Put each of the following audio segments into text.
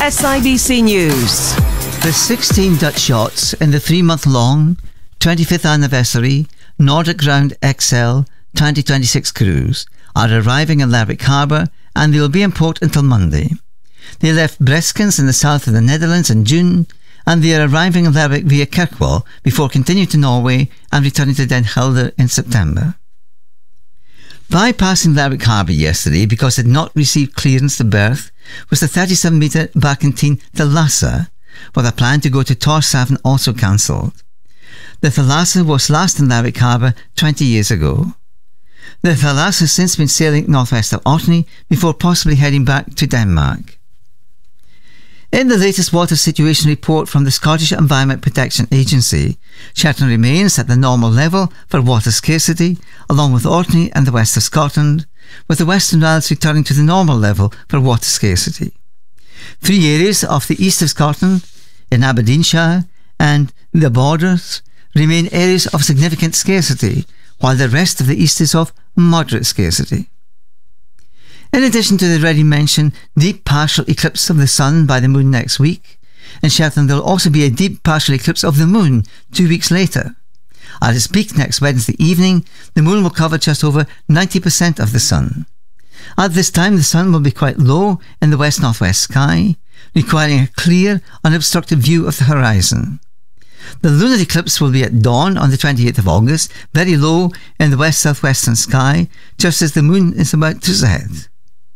SIBC News. The 16 Dutch yachts in the 3-month-long 25th anniversary Nordic Round XL 2026 cruise are arriving in Lerwick Harbour, and they will be in port until Monday. They left Breskens in the south of the Netherlands in June, and they are arriving in Lerwick via Kirkwall before continuing to Norway and returning to Den Helder in September. Bypassing Lerwick Harbour yesterday because it had not received clearance to berth was the 37-metre barkentine De Lasse, with a plan to go to Tórshavn also cancelled. The Thalassa was last in Lerwick Harbour 20 years ago. The Thalassa has since been sailing northwest of Orkney before possibly heading back to Denmark. In the latest water situation report from the Scottish Environment Protection Agency, Shetland remains at the normal level for water scarcity, along with Orkney and the west of Scotland, with the Western Isles returning to the normal level for water scarcity. 3 areas off the east of Scotland, in Aberdeenshire and the Borders, remain areas of significant scarcity, while the rest of the east is of moderate scarcity. In addition to the already mentioned deep partial eclipse of the sun by the moon next week, in Shetland there will also be a deep partial eclipse of the moon 2 weeks later. At its peak next Wednesday evening, the moon will cover just over 90% of the sun. At this time, the sun will be quite low in the west-northwest sky, requiring a clear, unobstructed view of the horizon. The lunar eclipse will be at dawn on the 28th of August, very low in the west-southwestern sky, just as the moon is about to set.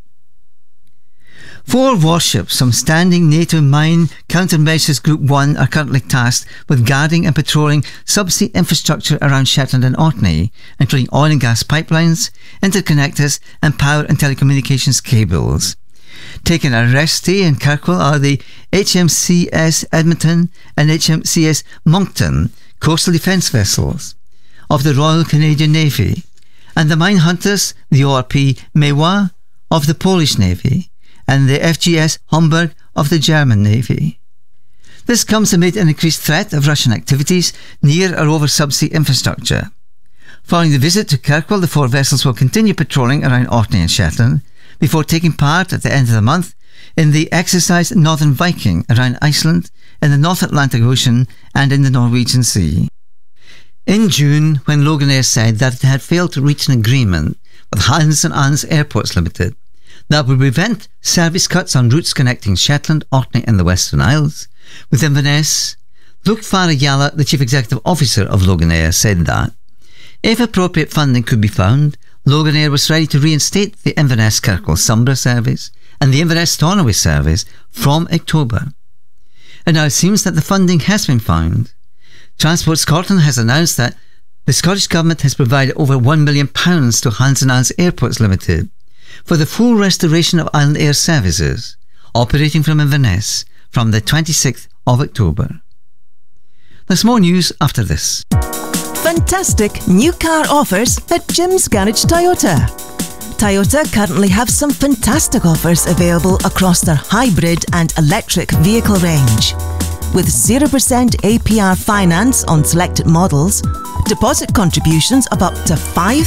4 warships from Standing NATO Mine Countermeasures Group 1 are currently tasked with guarding and patrolling subsea infrastructure around Shetland and Orkney, including oil and gas pipelines, interconnectors and power and telecommunications cables. Taking a rest stay in Kirkwall are the HMCS Edmonton and HMCS Moncton coastal defence vessels of the Royal Canadian Navy, and the mine hunters, the ORP Mewa of the Polish Navy, and the FGS Homburg of the German Navy. This comes amid an increased threat of Russian activities near or over subsea infrastructure. Following the visit to Kirkwall, the 4 vessels will continue patrolling around Orkney and Shetland before taking part at the end of the month in the exercise Northern Viking around Iceland, in the North Atlantic Ocean and in the Norwegian Sea. In June, when Loganair said that it had failed to reach an agreement with Hans and Ans Airports Limited that would prevent service cuts on routes connecting Shetland, Orkney and the Western Isles, with Inverness, Luke Farajala, the Chief Executive Officer of Loganair, said that if appropriate funding could be found, Loganair was ready to reinstate the Inverness Kirkwall Sombra service and the Inverness Stornoway service from October. And now it seems that the funding has been found. Transport Scotland has announced that the Scottish Government has provided over £1 million to Hans and Ans Airports Limited for the full restoration of Island Air services operating from Inverness from the 26th of October. There's more news after this. Fantastic new car offers at Jim's Garage Toyota. Toyota currently have some fantastic offers available across their hybrid and electric vehicle range. With 0% APR finance on selected models, deposit contributions of up to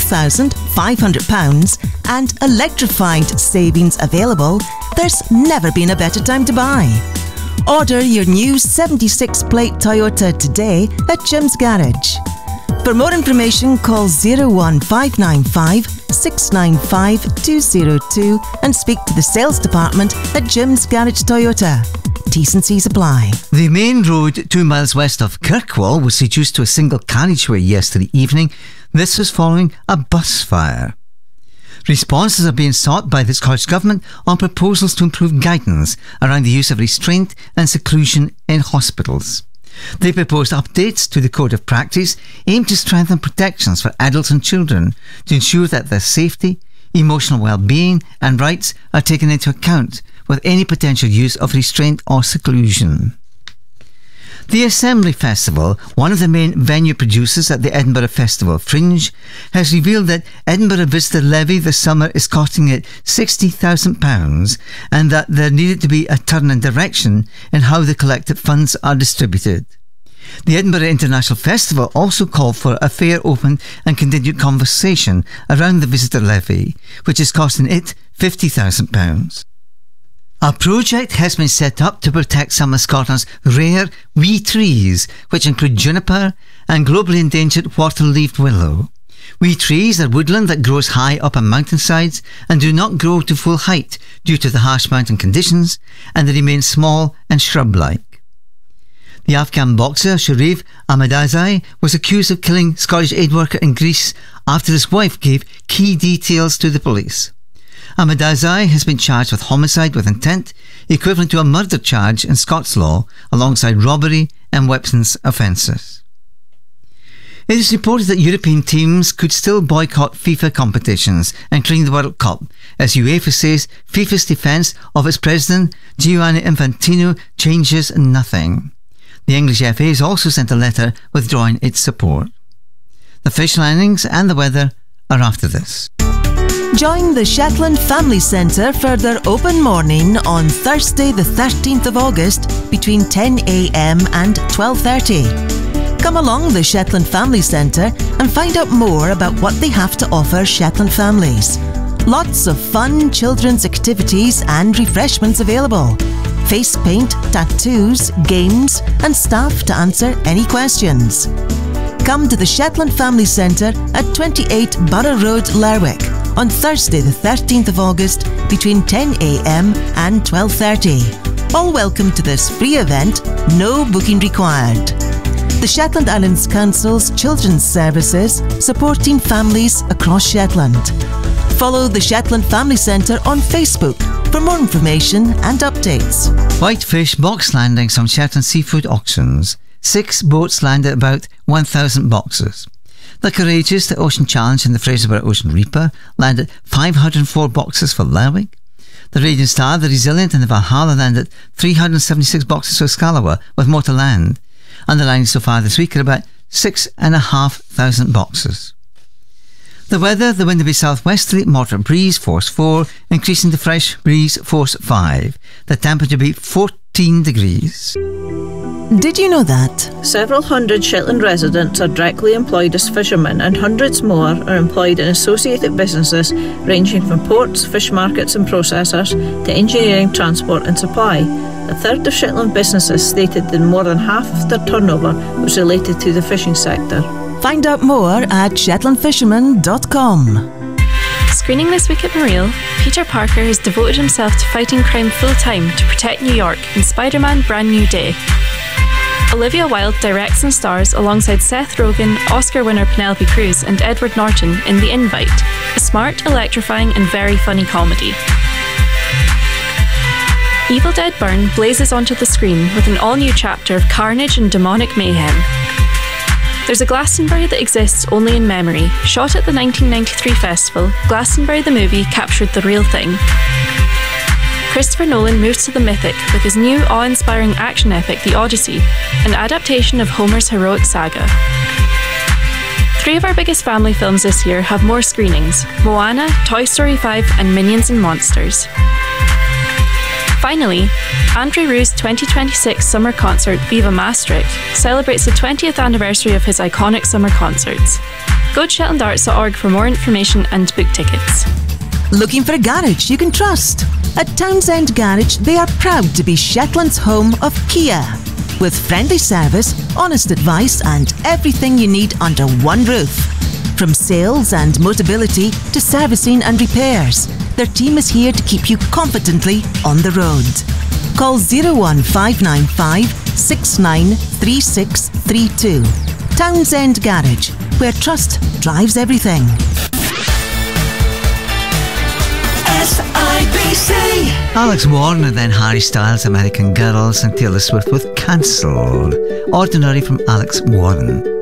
£5,500 and electrified savings available, there's never been a better time to buy. Order your new 76-plate Toyota today at Jim's Garage. For more information, call 01595 695 202 and speak to the sales department at Jim's Garage Toyota. T's and C's apply. The main road 2 miles west of Kirkwall was reduced to a single carriageway yesterday evening. This was following a bus fire. Responses are being sought by the Scottish Government on proposals to improve guidance around the use of restraint and seclusion in hospitals. They proposed updates to the Code of Practice aimed to strengthen protections for adults and children to ensure that their safety, emotional well-being and rights are taken into account with any potential use of restraint or seclusion. The Assembly Festival, one of the main venue producers at the Edinburgh Festival Fringe, has revealed that Edinburgh Visitor Levy this summer is costing it £60,000 and that there needed to be a turn in direction in how the collected funds are distributed. The Edinburgh International Festival also called for a fair, open and continued conversation around the visitor levy, which is costing it £50,000. A project has been set up to protect some of Scotland's rare wee trees, which include juniper and globally endangered water-leaved willow. Wee trees are woodland that grows high up on mountainsides and do not grow to full height due to the harsh mountain conditions, and they remain small and shrub-like. The Afghan boxer Sharif Ahmadzai was accused of killing Scottish aid worker in Greece after his wife gave key details to the police. Ahmadzai has been charged with homicide with intent, equivalent to a murder charge in Scots law, alongside robbery and weapons offences. It is reported that European teams could still boycott FIFA competitions, including the World Cup, as UEFA says FIFA's defence of its president, Gianni Infantino, changes nothing. The English FA has also sent a letter withdrawing its support. The fish landings and the weather are after this. Join the Shetland Family Centre for their open morning on Thursday the 13th of August between 10 a.m. and 12:30. Come along the Shetland Family Centre and find out more about what they have to offer Shetland families. Lots of fun children's activities and refreshments available. Face paint, tattoos, games and staff to answer any questions. Come to the Shetland Family Centre at 28 Borough Road, Lerwick on Thursday the 13th of August between 10 a.m. and 12:30. All welcome to this free event, no booking required. The Shetland Islands Council's Children's Services, supporting families across Shetland. Follow the Shetland Family Centre on Facebook for more information and updates. Whitefish box landings on Shetland seafood auctions. 6 boats landed about 1,000 boxes. The Courageous, the Ocean Challenge and the Fraserburgh Ocean Reaper landed 504 boxes for Lerwick. The Radiant Star, the Resilient and the Valhalla landed 376 boxes for Scalawa, with more to land. And the landings so far this week are about 6,500 boxes. The weather, the wind will be southwesterly, moderate breeze, force 4, increasing to fresh breeze, force 5. The temperature will be 14 degrees. Did you know that? Several hundred Shetland residents are directly employed as fishermen, and hundreds more are employed in associated businesses ranging from ports, fish markets and processors to engineering, transport and supply. A third of Shetland businesses stated that more than half of their turnover was related to the fishing sector. Find out more at shetlandfisherman.com. Screening this week at Mariel, Peter Parker has devoted himself to fighting crime full-time to protect New York in Spider-Man Brand New Day. Olivia Wilde directs and stars alongside Seth Rogen, Oscar winner Penelope Cruz and Edward Norton in The Invite, a smart, electrifying and very funny comedy. Evil Dead Burn blazes onto the screen with an all-new chapter of carnage and demonic mayhem. There's a Glastonbury that exists only in memory. Shot at the 1993 festival, Glastonbury the movie captured the real thing. Christopher Nolan moves to the mythic with his new awe-inspiring action epic The Odyssey, an adaptation of Homer's heroic saga. 3 of our biggest family films this year have more screenings: Moana, Toy Story 5 and Minions and Monsters. Finally, André Rieu's 2026 summer concert Viva Maastricht celebrates the 20th anniversary of his iconic summer concerts. Go to shetlandarts.org for more information and book tickets. Looking for a garage you can trust? At Townsend Garage, they are proud to be Shetland's home of Kia. With friendly service, honest advice and everything you need under one roof. From sales and mobility to servicing and repairs, their team is here to keep you confidently on the road. Call 01595 693632. Townsend Garage, where trust drives everything. SIBC. Alex Warren and then Harry Styles' American Girls and Taylor Swift with Cancelled. Ordinary from Alex Warren.